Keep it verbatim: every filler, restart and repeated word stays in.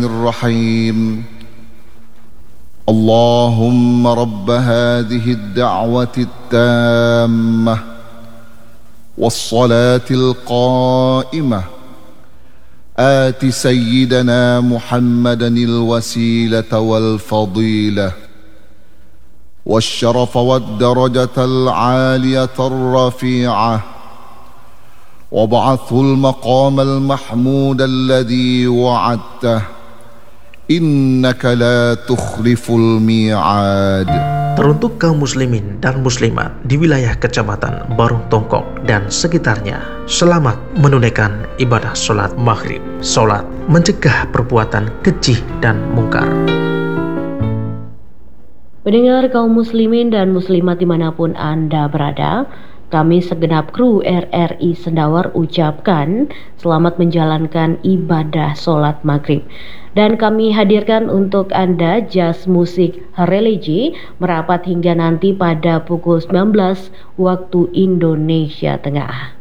الرحيم اللهم رب هذه الدعوة التامة والصلاة القائمة آت سيدنا محمدا الوسيلة والفضيلة والشرف والدرجة العالية الرفيعة وابعثه المقام المحمود الذي وعدته إنك لا تخلف الميعاد. Teruntuk kaum muslimin dan muslimat di wilayah Kecamatan Barung Tongkok dan sekitarnya, selamat menunaikan ibadah sholat maghrib. Sholat mencegah perbuatan keji dan mungkar. Pendengar kaum muslimin dan muslimat dimanapun Anda berada, kami segenap kru R R I Sendawar ucapkan selamat menjalankan ibadah sholat maghrib. Dan kami hadirkan untuk Anda jazz musik religi merapat hingga nanti pada pukul sembilan belas waktu Indonesia Tengah.